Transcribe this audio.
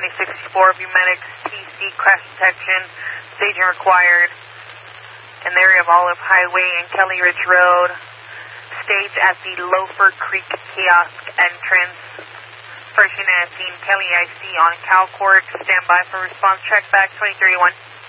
7064, Bumedics, TC, crash detection, staging required. In the area of Olive Highway and Kelly Ridge Road. Stage at the Loafer Creek Kiosk entrance. First unit at scene, Kelly IC on Cal Court. Stand by for response. Check back 2031.